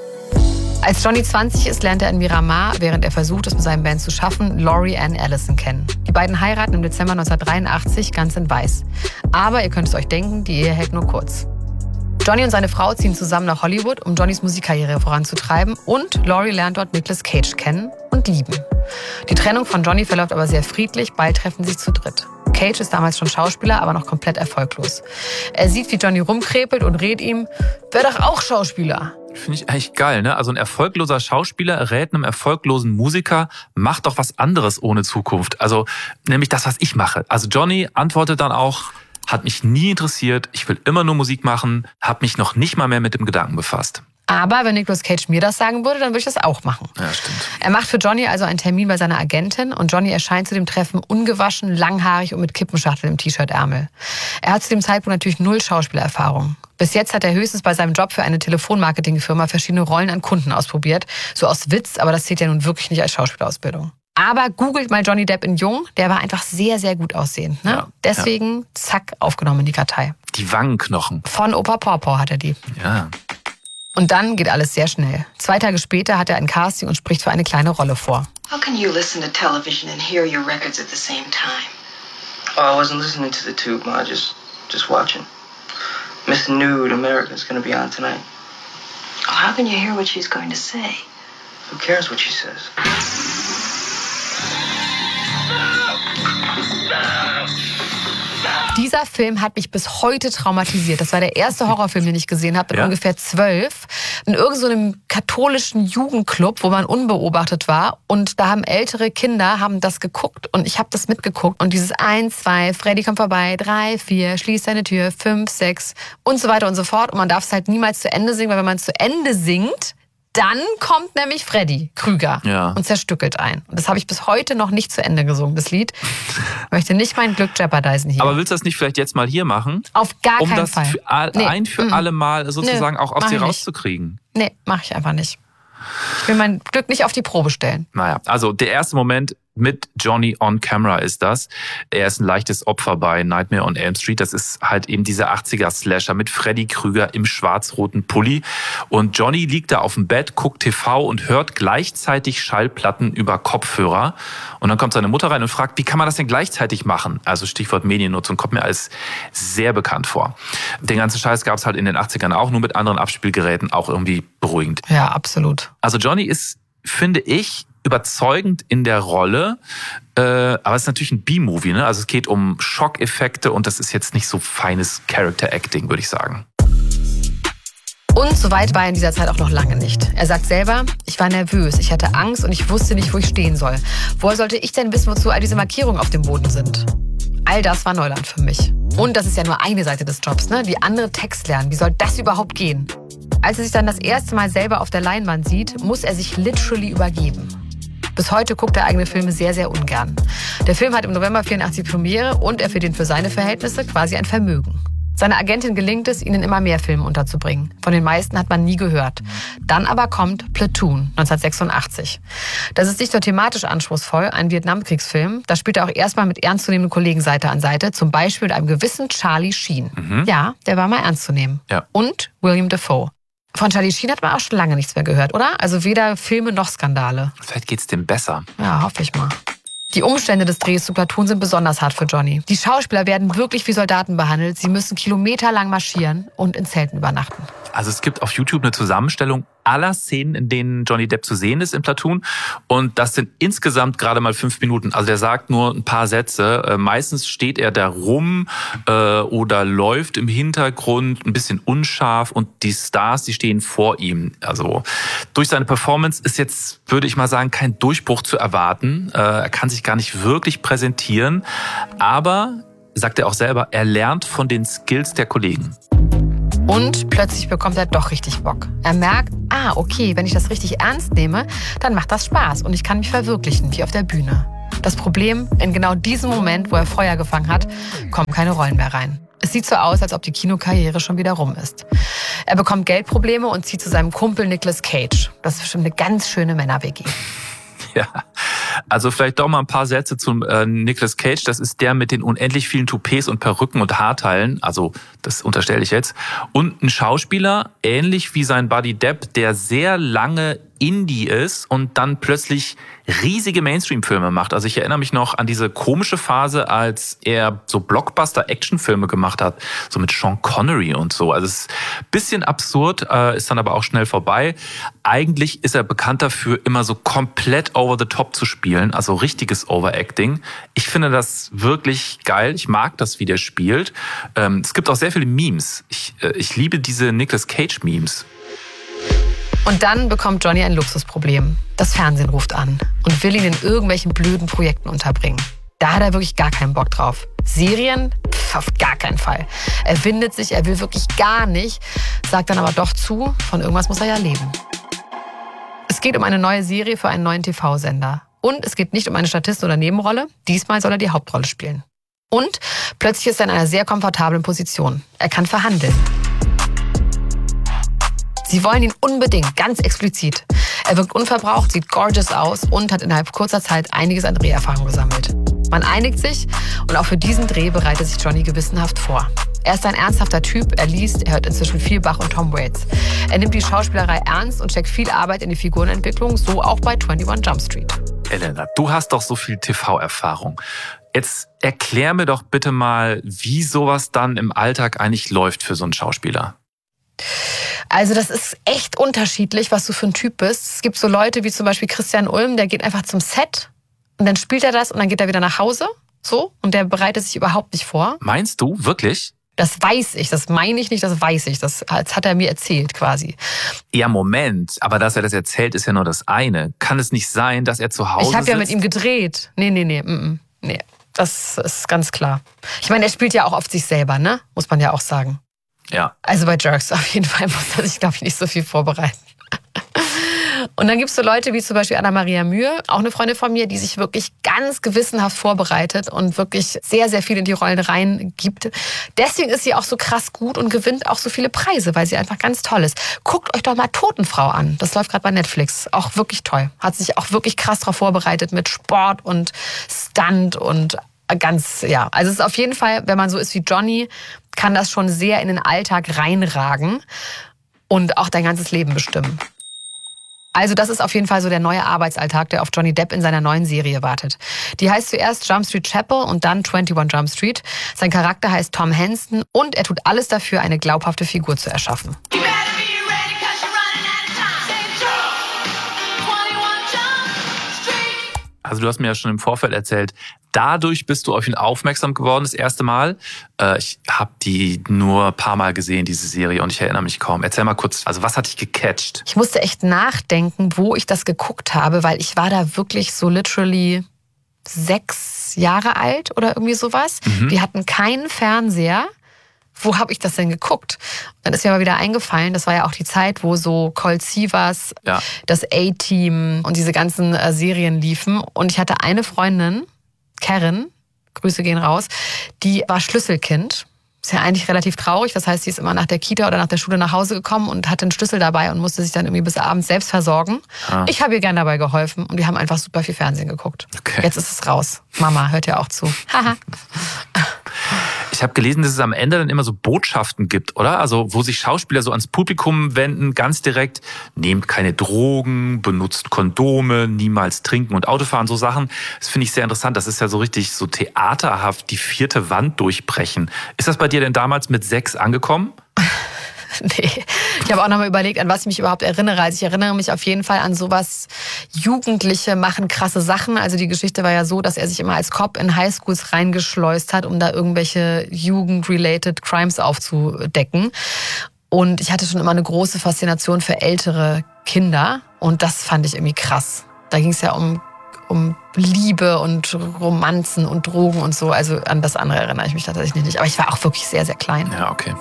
Speaker 1: Als Johnny 20 ist, lernt er in Miramar, während er versucht, es mit seinen Band zu schaffen, Laurie Ann Allison kennen. Die beiden heiraten im Dezember 1983 ganz in Weiß. Aber ihr könnt es euch denken, die Ehe hält nur kurz. Johnny und seine Frau ziehen zusammen nach Hollywood, um Johnnys Musikkarriere voranzutreiben und Laurie lernt dort Nicolas Cage kennen und lieben. Die Trennung von Johnny verläuft aber sehr friedlich, bald treffen sie sich zu dritt. Cage ist damals schon Schauspieler, aber noch komplett erfolglos. Er sieht, wie Johnny rumkrepelt und rät ihm, wär doch auch Schauspieler.
Speaker 2: Finde ich eigentlich geil, ne? Also ein erfolgloser Schauspieler rät einem erfolglosen Musiker, mach doch was anderes ohne Zukunft. Also nämlich das, was ich mache. Also Johnny antwortet dann auch, hat mich nie interessiert, ich will immer nur Musik machen, habe mich noch nicht mal mehr mit dem Gedanken befasst.
Speaker 1: Aber wenn Nicolas Cage mir das sagen würde, dann würde ich das auch machen.
Speaker 2: Ja, stimmt.
Speaker 1: Er macht für Johnny also einen Termin bei seiner Agentin und Johnny erscheint zu dem Treffen ungewaschen, langhaarig und mit Kippenschachtel im T-Shirt-Ärmel. Er hat zu dem Zeitpunkt natürlich 0 Schauspielerfahrung. Bis jetzt hat er höchstens bei seinem Job für eine Telefonmarketingfirma verschiedene Rollen an Kunden ausprobiert. So aus Witz, aber das zählt ja nun wirklich nicht als Schauspielausbildung. Aber googelt mal Johnny Depp in Jung, der war einfach sehr, sehr gut aussehend. Ne?
Speaker 2: Ja,
Speaker 1: Deswegen, zack, aufgenommen in die Kartei.
Speaker 2: Die Wangenknochen.
Speaker 1: Von Opa Pawpaw hat er die.
Speaker 2: Ja.
Speaker 1: Und dann geht alles sehr schnell. 2 Tage später hat er ein Casting und spricht für eine kleine Rolle vor.
Speaker 3: How can you listen to television and hear your records at the same time? Oh, I wasn't listening to the tube, Ma. Just watching. Miss Nude America's gonna be on tonight. Oh, how can you hear what she's going to say? Who cares what she says?
Speaker 1: Dieser Film hat mich bis heute traumatisiert. Das war der erste Horrorfilm, den ich gesehen habe, mit ungefähr 12. In irgendeinem katholischen Jugendclub, wo man unbeobachtet war. Und da haben ältere Kinder das geguckt und ich habe das mitgeguckt. Und dieses 1, 2, Freddy kommt vorbei, 3, 4, schließ deine Tür, 5, 6 und so weiter und so fort. Und man darf es halt niemals zu Ende singen, weil wenn man es zu Ende singt, dann kommt nämlich Freddy Krüger und zerstückelt einen. Und das habe ich bis heute noch nicht zu Ende gesungen, das Lied. Ich möchte nicht mein Glück jeopardisen hier.
Speaker 2: Aber willst du das nicht vielleicht jetzt mal hier machen?
Speaker 1: Auf gar keinen Fall.
Speaker 2: Um das für alle Mal sozusagen auch aus dir rauszukriegen?
Speaker 1: Nee, mache ich einfach nicht. Ich will mein Glück nicht auf die Probe stellen.
Speaker 2: Naja, also der erste Moment mit Johnny on Camera ist das. Er ist ein leichtes Opfer bei Nightmare on Elm Street. Das ist halt eben dieser 80er-Slasher mit Freddy Krüger im schwarz-roten Pulli. Und Johnny liegt da auf dem Bett, guckt TV und hört gleichzeitig Schallplatten über Kopfhörer. Und dann kommt seine Mutter rein und fragt, wie kann man das denn gleichzeitig machen? Also Stichwort Mediennutzung, kommt mir alles sehr bekannt vor. Den ganzen Scheiß gab es halt in den 80ern auch, nur mit anderen Abspielgeräten, auch irgendwie beruhigend.
Speaker 1: Ja, absolut.
Speaker 2: Also Johnny ist, finde ich, überzeugend in der Rolle, aber es ist natürlich ein B-Movie, ne? Also es geht um Schockeffekte und das ist jetzt nicht so feines Character-Acting, würde ich sagen.
Speaker 1: Und so weit war er in dieser Zeit auch noch lange nicht. Er sagt selber, ich war nervös, ich hatte Angst und ich wusste nicht, wo ich stehen soll. Woher sollte ich denn wissen, wozu all diese Markierungen auf dem Boden sind? All das war Neuland für mich. Und das ist ja nur eine Seite des Jobs, ne? Die andere Text lernen, wie soll das überhaupt gehen? Als er sich dann das erste Mal selber auf der Leinwand sieht, muss er sich literally übergeben. Bis heute guckt er eigene Filme sehr, sehr ungern. Der Film hat im November 84 Premiere und er verdient für seine Verhältnisse quasi ein Vermögen. Seiner Agentin gelingt es, ihn in immer mehr Filmen unterzubringen. Von den meisten hat man nie gehört. Dann aber kommt Platoon 1986. Das ist nicht nur thematisch anspruchsvoll, ein Vietnamkriegsfilm. Da spielt er auch erstmal mit ernstzunehmenden Kollegen Seite an Seite, zum Beispiel mit einem gewissen Charlie Sheen. Ja, der war mal ernst zu nehmen.
Speaker 2: Ja.
Speaker 1: Und William Dafoe. Von Charlie Sheen hat man auch schon lange nichts mehr gehört, oder? Also weder Filme noch Skandale.
Speaker 2: Vielleicht geht's dem besser.
Speaker 1: Ja, hoffe ich mal. Die Umstände des Drehs zu Platoon sind besonders hart für Johnny. Die Schauspieler werden wirklich wie Soldaten behandelt. Sie müssen kilometerlang marschieren und in Zelten übernachten.
Speaker 2: Also es gibt auf YouTube eine Zusammenstellung aller Szenen, in denen Johnny Depp zu sehen ist in Platoon. Und das sind insgesamt gerade mal 5 Minuten. Also der sagt nur ein paar Sätze. Meistens steht er da rum oder läuft im Hintergrund ein bisschen unscharf und die Stars, die stehen vor ihm. Also durch seine Performance ist jetzt, würde ich mal sagen, kein Durchbruch zu erwarten. Er kann sich gar nicht wirklich präsentieren. Aber, sagt er auch selber, er lernt von den Skills der Kollegen.
Speaker 1: Und plötzlich bekommt er doch richtig Bock. Er merkt, okay, wenn ich das richtig ernst nehme, dann macht das Spaß und ich kann mich verwirklichen, wie auf der Bühne. Das Problem, in genau diesem Moment, wo er Feuer gefangen hat, kommen keine Rollen mehr rein. Es sieht so aus, als ob die Kinokarriere schon wieder rum ist. Er bekommt Geldprobleme und zieht zu seinem Kumpel Nicolas Cage. Das ist bestimmt eine ganz schöne Männer-WG.
Speaker 2: Ja, also vielleicht doch mal ein paar Sätze zum Nicolas Cage. Das ist der mit den unendlich vielen Toupets und Perücken und Haarteilen. Also das unterstelle ich jetzt. Und ein Schauspieler, ähnlich wie sein Buddy Depp, der sehr lange Indie ist und dann plötzlich riesige Mainstream-Filme macht. Also ich erinnere mich noch an diese komische Phase, als er so Blockbuster-Action-Filme gemacht hat, so mit Sean Connery und so. Also es ist ein bisschen absurd, ist dann aber auch schnell vorbei. Eigentlich ist er bekannt dafür, immer so komplett over the top zu spielen, also richtiges Overacting. Ich finde das wirklich geil. Ich mag das, wie der spielt. Es gibt auch sehr viele Memes. Ich liebe diese Nicolas Cage-Memes.
Speaker 1: Und dann bekommt Johnny ein Luxusproblem. Das Fernsehen ruft an und will ihn in irgendwelchen blöden Projekten unterbringen. Da hat er wirklich gar keinen Bock drauf. Serien? Auf gar keinen Fall. Er windet sich, er will wirklich gar nicht, sagt dann aber doch zu, von irgendwas muss er ja leben. Es geht um eine neue Serie für einen neuen TV-Sender. Und es geht nicht um eine Statisten- oder Nebenrolle. Diesmal soll er die Hauptrolle spielen. Und plötzlich ist er in einer sehr komfortablen Position. Er kann verhandeln. Sie wollen ihn unbedingt, ganz explizit. Er wirkt unverbraucht, sieht gorgeous aus und hat innerhalb kurzer Zeit einiges an Dreherfahrung gesammelt. Man einigt sich und auch für diesen Dreh bereitet sich Johnny gewissenhaft vor. Er ist ein ernsthafter Typ, er liest, er hört inzwischen viel Bach und Tom Waits. Er nimmt die Schauspielerei ernst und steckt viel Arbeit in die Figurenentwicklung, so auch bei 21 Jump Street.
Speaker 2: Elena, du hast doch so viel TV-Erfahrung. Jetzt erklär mir doch bitte mal, wie sowas dann im Alltag eigentlich läuft für so einen Schauspieler.
Speaker 1: Also das ist echt unterschiedlich, was du für ein Typ bist. Es gibt so Leute wie zum Beispiel Christian Ulm, der geht einfach zum Set und dann spielt er das und dann geht er wieder nach Hause. So, und der bereitet sich überhaupt nicht vor.
Speaker 2: Meinst du, wirklich?
Speaker 1: Das weiß ich, das meine ich nicht, das weiß ich. Das hat er mir erzählt quasi.
Speaker 2: Ja, Moment, aber dass er das erzählt, ist ja nur das eine. Kann es nicht sein, dass er zu Hause
Speaker 1: Ich habe ja
Speaker 2: sitzt?
Speaker 1: mit ihm gedreht. Nee, das ist ganz klar. Ich meine, er spielt ja auch oft sich selber, ne? Muss man ja auch sagen.
Speaker 2: Ja.
Speaker 1: Also bei Jerks auf jeden Fall muss er sich, glaube ich, nicht so viel vorbereiten. Und dann gibt es so Leute wie zum Beispiel Anna-Maria Mühe, auch eine Freundin von mir, die sich wirklich ganz gewissenhaft vorbereitet und wirklich sehr, sehr viel in die Rollen reingibt. Deswegen ist sie auch so krass gut und gewinnt auch so viele Preise, weil sie einfach ganz toll ist. Guckt euch doch mal Totenfrau an. Das läuft gerade bei Netflix. Auch wirklich toll. Hat sich auch wirklich krass darauf vorbereitet mit Sport und Stunt und ganz, ja. Also es ist auf jeden Fall, wenn man so ist wie Johnny, kann das schon sehr in den Alltag reinragen und auch dein ganzes Leben bestimmen. Also das ist auf jeden Fall so der neue Arbeitsalltag, der auf Johnny Depp in seiner neuen Serie wartet. Die heißt zuerst Jump Street Chapel und dann 21 Jump Street. Sein Charakter heißt Tom Henston und er tut alles dafür, eine glaubhafte Figur zu erschaffen.
Speaker 2: Also du hast mir ja schon im Vorfeld erzählt, dadurch bist du auf ihn aufmerksam geworden das erste Mal. Ich habe die nur ein paar Mal gesehen, diese Serie, und ich erinnere mich kaum. Erzähl mal kurz, also was hat dich gecatcht?
Speaker 1: Ich musste echt nachdenken, wo ich das geguckt habe, weil ich war da wirklich so literally 6 Jahre alt oder irgendwie sowas. Wir hatten keinen Fernseher. Wo habe ich das denn geguckt? Dann ist mir aber wieder eingefallen, das war ja auch die Zeit, wo so Colt Sievers, das A-Team und diese ganzen Serien liefen. Und ich hatte eine Freundin, Karen, Grüße gehen raus, die war Schlüsselkind. Ist ja eigentlich relativ traurig. Das heißt, sie ist immer nach der Kita oder nach der Schule nach Hause gekommen und hatte einen Schlüssel dabei und musste sich dann irgendwie bis abends selbst versorgen. Ich habe ihr gern dabei geholfen und wir haben einfach super viel Fernsehen geguckt.
Speaker 2: Okay.
Speaker 1: Jetzt ist es raus. Mama hört ja auch zu. Haha.
Speaker 2: Ich habe gelesen, dass es am Ende dann immer so Botschaften gibt, oder? Also wo sich Schauspieler so ans Publikum wenden, ganz direkt, nehmt keine Drogen, benutzt Kondome, niemals trinken und Autofahren, so Sachen. Das finde ich sehr interessant. Das ist ja so richtig so theaterhaft, die 4. Wand durchbrechen. Ist das bei dir denn damals mit 6 angekommen?
Speaker 1: Nee, ich habe auch nochmal überlegt, an was ich mich überhaupt erinnere. Also ich erinnere mich auf jeden Fall an sowas, Jugendliche machen krasse Sachen. Also die Geschichte war ja so, dass er sich immer als Cop in Highschools reingeschleust hat, um da irgendwelche Jugend-related Crimes aufzudecken. Und ich hatte schon immer eine große Faszination für ältere Kinder. Und das fand ich irgendwie krass. Da ging es ja um Liebe und Romanzen und Drogen und so. Also an das andere erinnere ich mich tatsächlich nicht. Aber ich war auch wirklich sehr, sehr klein.
Speaker 2: Ja, okay.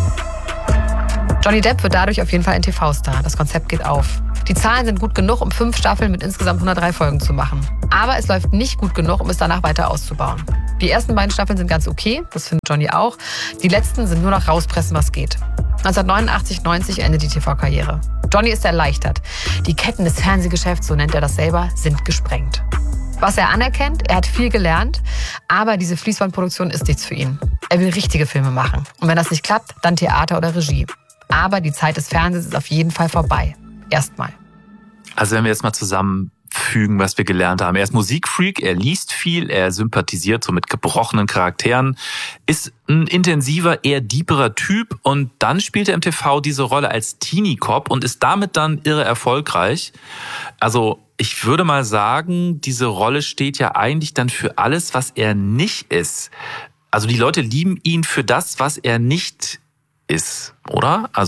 Speaker 1: Johnny Depp wird dadurch auf jeden Fall ein TV-Star. Das Konzept geht auf. Die Zahlen sind gut genug, um 5 Staffeln mit insgesamt 103 Folgen zu machen. Aber es läuft nicht gut genug, um es danach weiter auszubauen. Die ersten 2 Staffeln sind ganz okay, das findet Johnny auch. Die letzten sind nur noch rauspressen, was geht. 1989, 90 endet die TV-Karriere. Johnny ist erleichtert. Die Ketten des Fernsehgeschäfts, so nennt er das selber, sind gesprengt. Was er anerkennt, er hat viel gelernt, aber diese Fließbandproduktion ist nichts für ihn. Er will richtige Filme machen. Und wenn das nicht klappt, dann Theater oder Regie. Aber die Zeit des Fernsehens ist auf jeden Fall vorbei. Erstmal.
Speaker 2: Also wenn wir jetzt mal zusammenfügen, was wir gelernt haben. Er ist Musikfreak, er liest viel, er sympathisiert so mit gebrochenen Charakteren, ist ein intensiver, eher deeperer Typ und dann spielt er im TV diese Rolle als Teenie-Cop und ist damit dann irre erfolgreich. Also ich würde mal sagen, diese Rolle steht ja eigentlich dann für alles, was er nicht ist. Also die Leute lieben ihn für das, was er nicht ist, oder? Also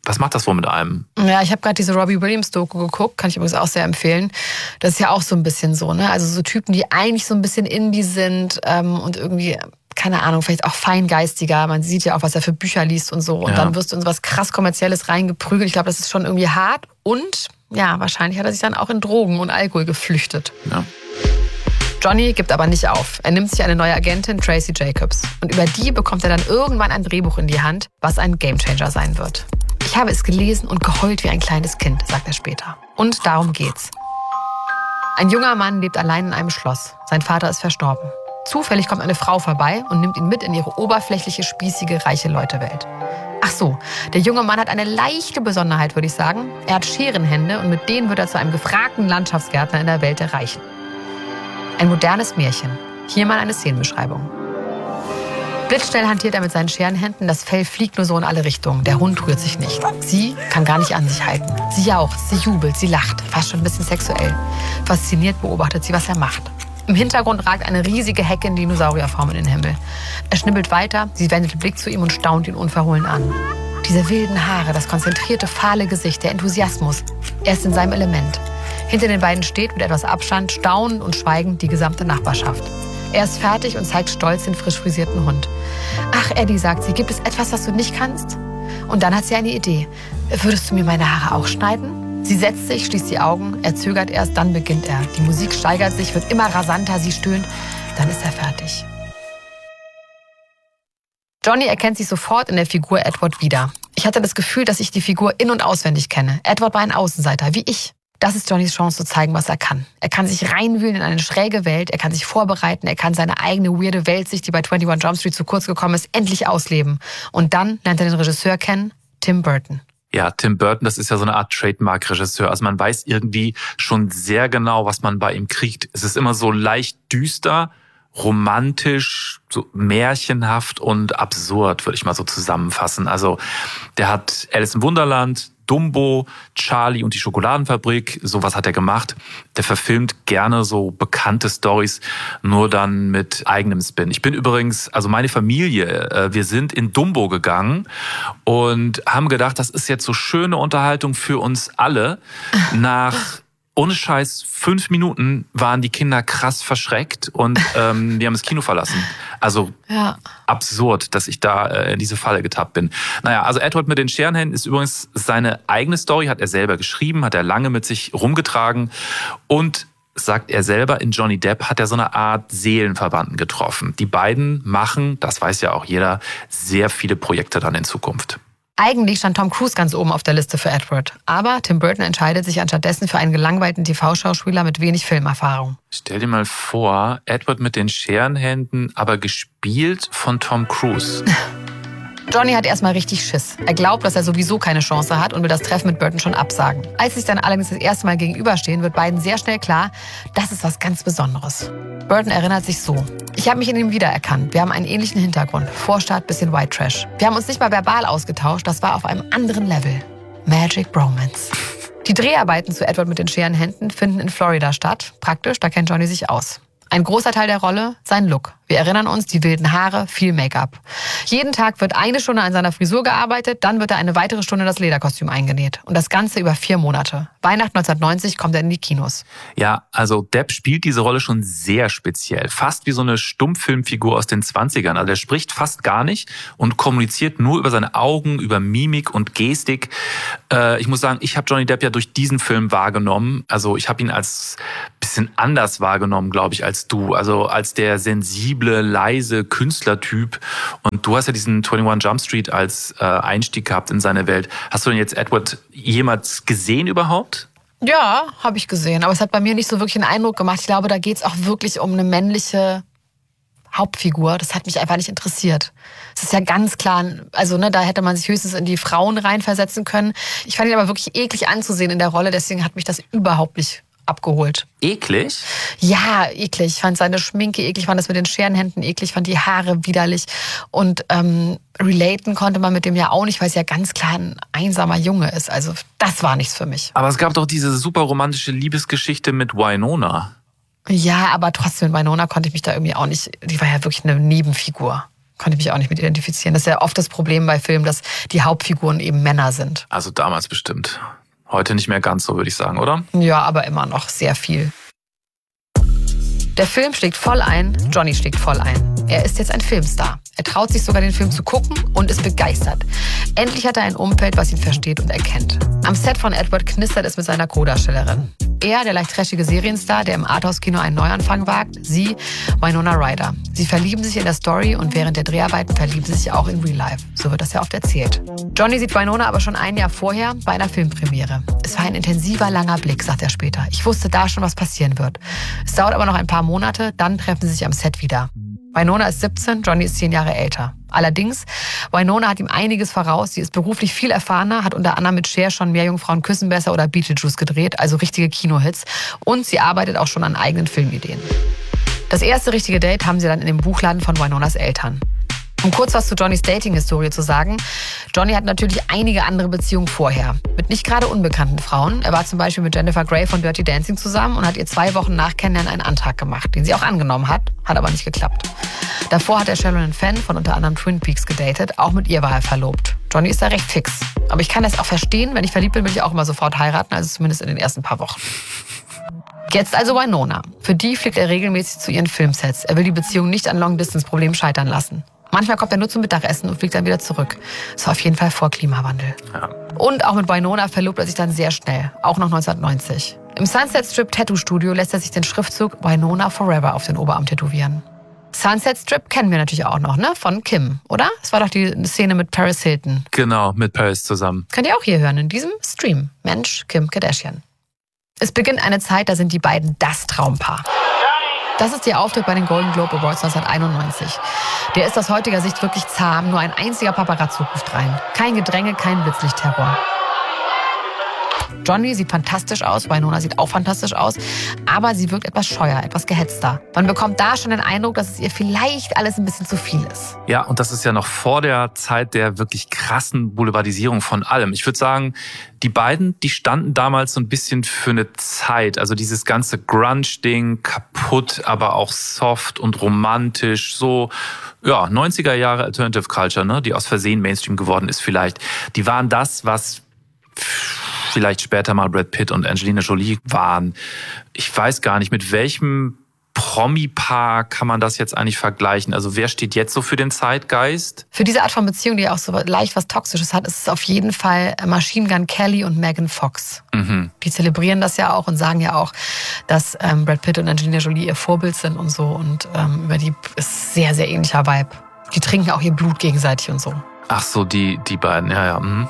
Speaker 2: Was macht das wohl mit einem?
Speaker 1: Ja, ich habe gerade diese Robbie Williams-Doku geguckt, kann ich übrigens auch sehr empfehlen. Das ist ja auch so ein bisschen so, ne? Also so Typen, die eigentlich so ein bisschen Indie sind und irgendwie, keine Ahnung, vielleicht auch feingeistiger. Man sieht ja auch, was er für Bücher liest und so. Und dann wirst du in so was krass Kommerzielles reingeprügelt. Ich glaube, das ist schon irgendwie hart. Und ja, wahrscheinlich hat er sich dann auch in Drogen und Alkohol geflüchtet.
Speaker 2: Ja.
Speaker 1: Johnny gibt aber nicht auf. Er nimmt sich eine neue Agentin, Tracy Jacobs. Und über die bekommt er dann irgendwann ein Drehbuch in die Hand, was ein Gamechanger sein wird. Ich habe es gelesen und geheult wie ein kleines Kind, sagt er später. Und darum geht's. Ein junger Mann lebt allein in einem Schloss. Sein Vater ist verstorben. Zufällig kommt eine Frau vorbei und nimmt ihn mit in ihre oberflächliche, spießige, reiche Leute-Welt. Ach so, der junge Mann hat eine leichte Besonderheit, würde ich sagen. Er hat Scherenhände und mit denen wird er zu einem gefragten Landschaftsgärtner in der Welt der Reichen. Ein modernes Märchen. Hier mal eine Szenenbeschreibung. Blitzschnell hantiert er mit seinen Scherenhänden, das Fell fliegt nur so in alle Richtungen. Der Hund rührt sich nicht. Sie kann gar nicht an sich halten. Sie jauchzt, sie jubelt, sie lacht, fast schon ein bisschen sexuell. Fasziniert beobachtet sie, was er macht. Im Hintergrund ragt eine riesige Hecke in Dinosaurierform in den Himmel. Er schnibbelt weiter, sie wendet den Blick zu ihm und staunt ihn unverhohlen an. Diese wilden Haare, das konzentrierte, fahle Gesicht, der Enthusiasmus. Er ist in seinem Element. Hinter den beiden steht mit etwas Abstand, staunend und schweigend die gesamte Nachbarschaft. Er ist fertig und zeigt stolz den frisch frisierten Hund. Ach, Eddie, sagt sie, gibt es etwas, was du nicht kannst? Und dann hat sie eine Idee. Würdest du mir meine Haare auch schneiden? Sie setzt sich, schließt die Augen, er zögert erst, dann beginnt er. Die Musik steigert sich, wird immer rasanter, sie stöhnt. Dann ist er fertig. Johnny erkennt sich sofort in der Figur Edward wieder. Ich hatte das Gefühl, dass ich die Figur in- und auswendig kenne. Edward war ein Außenseiter, wie ich. Das ist Johnnys Chance zu zeigen, was er kann. Er kann sich reinwühlen in eine schräge Welt, er kann sich vorbereiten, er kann seine eigene weirde Weltsicht, die bei 21 Jump Street zu kurz gekommen ist, endlich ausleben. Und dann lernt er den Regisseur kennen, Tim Burton.
Speaker 2: Ja, Tim Burton, das ist ja so eine Art Trademark-Regisseur. Also man weiß irgendwie schon sehr genau, was man bei ihm kriegt. Es ist immer so leicht düster, romantisch, so märchenhaft und absurd, würde ich mal so zusammenfassen. Also der hat Alice im Wunderland, Dumbo, Charlie und die Schokoladenfabrik, sowas hat er gemacht. Der verfilmt gerne so bekannte Storys, nur dann mit eigenem Spin. Ich bin übrigens, also meine Familie, wir sind in Dumbo gegangen und haben gedacht, das ist jetzt so schöne Unterhaltung für uns alle. Nach ohne Scheiß 5 Minuten waren die Kinder krass verschreckt und wir haben das Kino verlassen. Also absurd, dass ich da in diese Falle getappt bin. Naja, also Edward mit den Scherenhänden ist übrigens seine eigene Story, hat er selber geschrieben, hat er lange mit sich rumgetragen und sagt er selber, in Johnny Depp hat er so eine Art Seelenverwandten getroffen. Die beiden machen, das weiß ja auch jeder, sehr viele Projekte dann in Zukunft.
Speaker 1: Eigentlich stand Tom Cruise ganz oben auf der Liste für Edward. Aber Tim Burton entscheidet sich anstattdessen für einen gelangweilten TV-Schauspieler mit wenig Filmerfahrung.
Speaker 2: Stell dir mal vor, Edward mit den Scherenhänden, aber gespielt von Tom Cruise.
Speaker 1: Johnny hat erstmal richtig Schiss. Er glaubt, dass er sowieso keine Chance hat und will das Treffen mit Burton schon absagen. Als sie sich dann allerdings das erste Mal gegenüberstehen, wird beiden sehr schnell klar, das ist was ganz Besonderes. Burton erinnert sich so: Ich habe mich in ihm wiedererkannt. Wir haben einen ähnlichen Hintergrund. Vorstadt, bisschen White Trash. Wir haben uns nicht mal verbal ausgetauscht, das war auf einem anderen Level. Magic Bromance. Die Dreharbeiten zu Edward mit den Scherenhänden finden in Florida statt. Praktisch, da kennt Johnny sich aus. Ein großer Teil der Rolle, sein Look. Wir erinnern uns, die wilden Haare, viel Make-up. Jeden Tag wird 1 Stunde an seiner Frisur gearbeitet, dann wird er eine weitere Stunde das Lederkostüm eingenäht. Und das Ganze über 4 Monate. Weihnachten 1990 kommt er in die Kinos.
Speaker 2: Ja, also Depp spielt diese Rolle schon sehr speziell. Fast wie so eine Stummfilmfigur aus den 20ern. Also er spricht fast gar nicht und kommuniziert nur über seine Augen, über Mimik und Gestik. Ich muss sagen, ich habe Johnny Depp ja durch diesen Film wahrgenommen. Also ich habe ihn als bisschen anders wahrgenommen, glaube ich, als du. Also als der sensible, leise Künstlertyp. Und du hast ja diesen 21 Jump Street als Einstieg gehabt in seine Welt. Hast du denn jetzt Edward jemals gesehen überhaupt?
Speaker 1: Ja, habe ich gesehen. Aber es hat bei mir nicht so wirklich einen Eindruck gemacht. Ich glaube, da geht es auch wirklich um eine männliche Hauptfigur. Das hat mich einfach nicht interessiert. Es ist ja ganz klar, also da hätte man sich höchstens in die Frauen reinversetzen können. Ich fand ihn aber wirklich eklig anzusehen in der Rolle. Deswegen hat mich das überhaupt nicht abgeholt.
Speaker 2: Eklig?
Speaker 1: Ja, eklig. Ich fand seine Schminke eklig, fand das mit den Scherenhänden eklig, fand die Haare widerlich. Und relaten konnte man mit dem ja auch nicht, weil es ja ganz klar ein einsamer Junge ist. Also das war nichts für mich.
Speaker 2: Aber es gab doch diese super romantische Liebesgeschichte mit Winona.
Speaker 1: Ja, aber trotzdem mit Winona konnte ich mich da irgendwie auch nicht, die war ja wirklich eine Nebenfigur. Konnte ich mich auch nicht mit identifizieren. Das ist ja oft das Problem bei Filmen, dass die Hauptfiguren eben Männer sind.
Speaker 2: Also damals bestimmt. Heute nicht mehr ganz so, würde ich sagen, oder?
Speaker 1: Ja, aber immer noch sehr viel. Der Film schlägt voll ein, Johnny schlägt voll ein. Er ist jetzt ein Filmstar. Er traut sich sogar, den Film zu gucken und ist begeistert. Endlich hat er ein Umfeld, was ihn versteht und erkennt. Am Set von Edward knistert es mit seiner Co-Darstellerin. Er, der leicht trashige Serienstar, der im Arthouse-Kino einen Neuanfang wagt. Sie, Winona Ryder. Sie verlieben sich in der Story und während der Dreharbeiten verlieben sie sich auch in Real Life. So wird das ja oft erzählt. Johnny sieht Winona aber schon ein Jahr vorher bei einer Filmpremiere. Es war ein intensiver, langer Blick, sagt er später. Ich wusste da schon, was passieren wird. Es dauert aber noch ein paar Monate, dann treffen sie sich am Set wieder. Winona ist 17, Johnny ist 10 Jahre älter. Allerdings, Winona hat ihm einiges voraus. Sie ist beruflich viel erfahrener, hat unter anderem mit Cher schon Meerjungfrauen küssen besser oder Beetlejuice gedreht, also richtige Kinohits. Und sie arbeitet auch schon an eigenen Filmideen. Das erste richtige Date haben sie dann in dem Buchladen von Winonas Eltern. Um kurz was zu Johnnys Dating-Historie zu sagen. Johnny hat natürlich einige andere Beziehungen vorher. Mit nicht gerade unbekannten Frauen. Er war zum Beispiel mit Jennifer Grey von Dirty Dancing zusammen und hat ihr 2 Wochen nach Kennenlernen einen Antrag gemacht, den sie auch angenommen hat aber nicht geklappt. Davor hat er Sherilyn Fenn von unter anderem Twin Peaks gedatet. Auch mit ihr war er verlobt. Johnny ist da recht fix. Aber ich kann das auch verstehen. Wenn ich verliebt bin, will ich auch immer sofort heiraten. Also zumindest in den ersten paar Wochen. Jetzt also Winona. Für die fliegt er regelmäßig zu ihren Filmsets. Er will die Beziehung nicht an Long-Distance-Problemen scheitern lassen. Manchmal kommt er nur zum Mittagessen und fliegt dann wieder zurück. Das war auf jeden Fall vor Klimawandel. Ja. Und auch mit Winona verlobt er sich dann sehr schnell. Auch noch 1990. Im Sunset Strip Tattoo Studio lässt er sich den Schriftzug Winona Forever auf den Oberarm tätowieren. Sunset Strip kennen wir natürlich auch noch, ne? Von Kim, oder? Das war doch die Szene mit Paris Hilton.
Speaker 2: Genau, mit Paris zusammen.
Speaker 1: Könnt ihr auch hier hören, in diesem Stream. Mensch, Kim Kardashian. Es beginnt eine Zeit, da sind die beiden das Traumpaar. Das ist ihr Auftritt bei den Golden Globe Awards 1991. Der ist aus heutiger Sicht wirklich zahm, nur ein einziger Paparazzo ruft rein. Kein Gedränge, kein Blitzlichtterror. Johnny sieht fantastisch aus, Winona sieht auch fantastisch aus, aber sie wirkt etwas scheuer, etwas gehetzter. Man bekommt da schon den Eindruck, dass es ihr vielleicht alles ein bisschen zu viel ist.
Speaker 2: Ja, und das ist ja noch vor der Zeit der wirklich krassen Boulevardisierung von allem. Ich würde sagen, die beiden, die standen damals so ein bisschen für eine Zeit. Also dieses ganze Grunge-Ding, kaputt, aber auch soft und romantisch, so 90er Jahre Alternative Culture, ne, die aus Versehen Mainstream geworden ist vielleicht. Die waren das, was vielleicht später mal Brad Pitt und Angelina Jolie waren. Ich weiß gar nicht, mit welchem Promi-Paar kann man das jetzt eigentlich vergleichen? Also wer steht jetzt so für den Zeitgeist?
Speaker 1: Für diese Art von Beziehung, die auch so leicht was Toxisches hat, ist es auf jeden Fall Machine Gun Kelly und Megan Fox. Mhm. Die zelebrieren das ja auch und sagen ja auch, dass Brad Pitt und Angelina Jolie ihr Vorbild sind und so. Und über die ist sehr, sehr ähnlicher Vibe. Die trinken auch ihr Blut gegenseitig und so.
Speaker 2: Ach so, die beiden, ja. Mhm.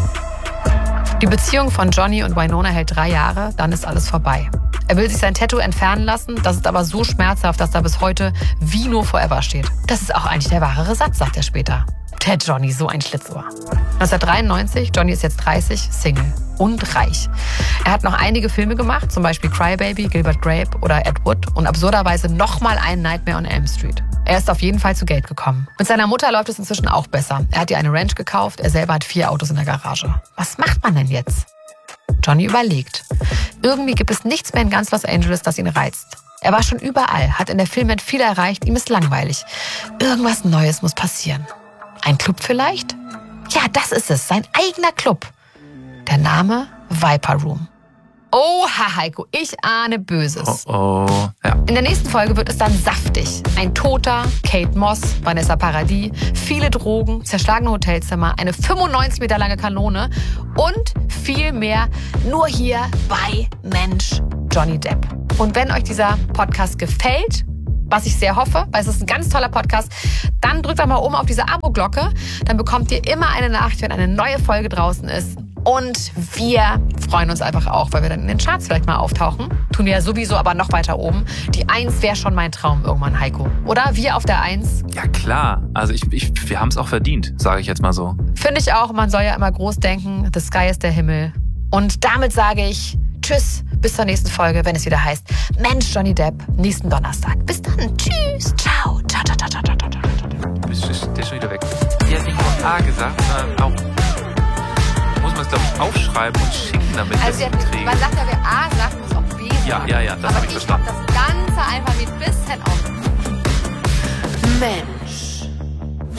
Speaker 1: Die Beziehung von Johnny und Winona hält 3 Jahre, dann ist alles vorbei. Er will sich sein Tattoo entfernen lassen, das ist aber so schmerzhaft, dass da bis heute Vino Forever steht. Das ist auch eigentlich der wahre Satz, sagt er später. Der Johnny, so ein Schlitzohr. 1993, Johnny ist jetzt 30, Single und reich. Er hat noch einige Filme gemacht, zum Beispiel Crybaby, Gilbert Grape oder Ed Wood und absurderweise nochmal einen Nightmare on Elm Street. Er ist auf jeden Fall zu Geld gekommen. Mit seiner Mutter läuft es inzwischen auch besser. Er hat ihr eine Ranch gekauft, er selber hat 4 Autos in der Garage. Was macht man denn jetzt? Johnny überlegt. Irgendwie gibt es nichts mehr in ganz Los Angeles, das ihn reizt. Er war schon überall, hat in der Filmwelt viel erreicht, ihm ist langweilig. Irgendwas Neues muss passieren. Ein Club vielleicht? Ja, das ist es, sein eigener Club. Der Name Viper Room. Oha, Heiko, ich ahne Böses.
Speaker 2: Oh. Ja.
Speaker 1: In der nächsten Folge wird es dann saftig. Ein Toter, Kate Moss, Vanessa Paradis, viele Drogen, zerschlagene Hotelzimmer, eine 95 Meter lange Kanone und viel mehr nur hier bei Mensch Johnny Depp. Und wenn euch dieser Podcast gefällt, was ich sehr hoffe, weil es ist ein ganz toller Podcast, dann drückt doch mal oben auf diese Abo-Glocke. Dann bekommt ihr immer eine Nachricht, wenn eine neue Folge draußen ist. Und wir freuen uns einfach auch, weil wir dann in den Charts vielleicht mal auftauchen. Tun wir ja sowieso, aber noch weiter oben. Die 1 wäre schon mein Traum irgendwann, Heiko. Oder? Wir auf der 1.
Speaker 2: Ja klar, also wir haben es auch verdient, sage ich jetzt mal so.
Speaker 1: Finde ich auch, man soll ja immer groß denken. The sky ist der Himmel. Und damit sage ich tschüss, bis zur nächsten Folge, wenn es wieder heißt Mensch Johnny Depp, nächsten Donnerstag. Bis dann, tschüss, ciao. Ciao, ciao, ciao, ciao, ciao, ciao.
Speaker 2: Der ist schon wieder weg. Die hat nicht nur A gesagt, sondern auch... Muss man es, glaube ich, aufschreiben und schicken, damit
Speaker 1: also
Speaker 2: das trägt.
Speaker 1: Man sagt ja, wer A sagt, muss auch B sagen.
Speaker 2: Ja, das habe ich verstanden.
Speaker 1: Aber ich habe das ganze Alphabet bis hin auf. Mensch.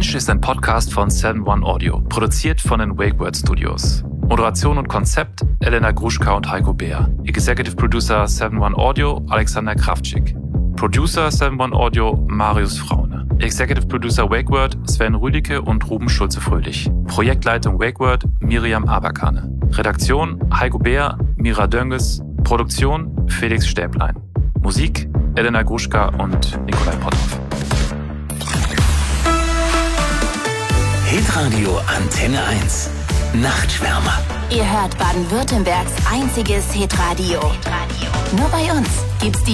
Speaker 2: Mensch ist ein Podcast von 7-One Audio, produziert von den WakeWord Studios. Moderation und Konzept Elena Gruschka und Heiko Beer. Executive Producer 7-One Audio Alexander Kravczyk. Producer 7-One Audio Marius Fraune. Executive Producer WakeWord Sven Rüdicke und Ruben Schulze-Fröhlich. Projektleitung WakeWord Miriam Aberkane. Redaktion Heiko Beer, Mira Dönges. Produktion Felix Stäblein. Musik Elena Gruschka und Nikolai Potthoff.
Speaker 4: Hitradio Antenne 1. Nachtschwärmer.
Speaker 5: Ihr hört Baden-Württembergs einziges Hitradio. Nur bei uns gibt's die